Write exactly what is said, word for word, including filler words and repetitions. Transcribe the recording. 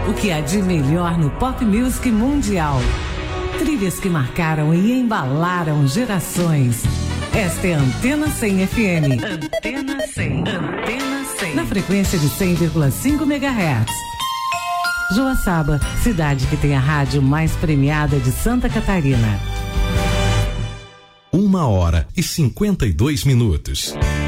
O que há de melhor no pop music mundial. Trilhas que marcaram e embalaram gerações. Esta é a Antena cem F M. Antena cem. Antena cem. Na frequência de cem vírgula cinco megahertz. Joaçaba, cidade que tem a rádio mais premiada de Santa Catarina. Uma hora e cinquenta e dois minutos.